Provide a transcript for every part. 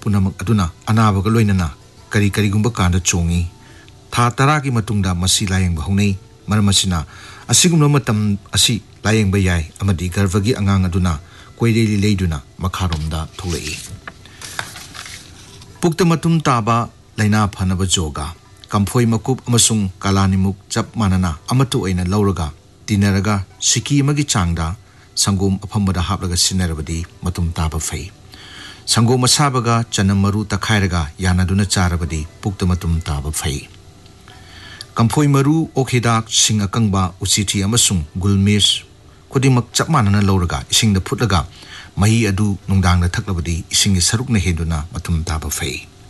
पुनमक अदुना अनाबग लोइनना करी करीगुंबा कांदा चोंगी था तरागी मतुंगदा मसी लायेंग बहुनै मरमसिना असिगुम्बा मतम असि लायेंग याय अमदि गर्भगी अंगांग अदुना कोइरेली लेदुना मखारोमदा थोलई पुक्ता मतुम ताबा लाइना फनब जोगा कंफोई मकुप अमसुंग कालानिमुक चप मानना अमतु ओइना लौरगा तिनरगा सिकी अमगी चांगदा संगोम अफमबदा हापलगा सिनरबदी मतुम ताबा फै संगोम असाबगा चनम मरु तखायरगा यानादुना चारबदी पुक्ता मतुम ताबा फै कंफोई मरु ओखेदाक सिंग अकंगबा उचिथि अमसुंग गुलमिर्च खुदिमक चप मानना लौरगा इसिंगदा फुटलगा मही अदु नुंगदांगदा थक्लबदी इसिंगि सरुकना हेदुना मतुम ताबा फै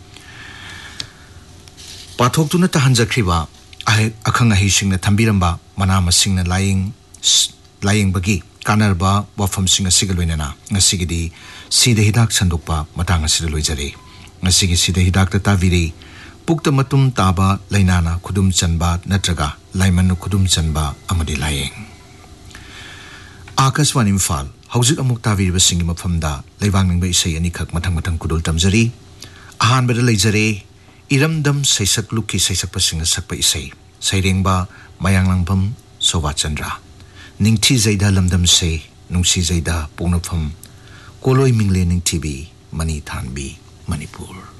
पाथोक्तुना तहंजख्रिबा अखंग अहिसिंगना थंबिरंबा मना मसिंगना लायेंबगी कानरबा वाफमसिंग असिगा लोइनना ngasiगidi सीधा हिदाक संदोकपा मतांग असिदा लोइजरे ngasiगी सीधा हिदाक ताविरे पुक्ता मतुम ताबा लाइनाना खुदुम चनबा नत्रगा लाइमनु खुदुम चनबा अमदि लायेंग आकाशवाणी इम्फाल हौजिक अमुक ताविरबा सिंगी मफमदा लेवांगनिंगबा इसै अनिखक मथंग मथंग कुदुल तमजरी अहानबदा लेजरे इरमदम सैसक लुकी सैसक पसिंग सकपा इसै सैरेंगबा मयांगलांगफम सोवा चंद्रा निंगथि जैदा लमदम से नुंसी जैदा पोंगनफम कोलोई मिंगले निंगथिबी मनी थानबी मणिपुर।